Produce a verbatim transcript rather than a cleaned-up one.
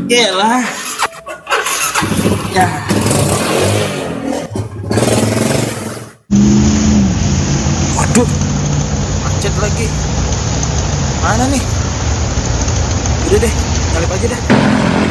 Yalah. Ya. Waduh. Macet lagi. Mana nih? Udah deh, nyalip aja dah.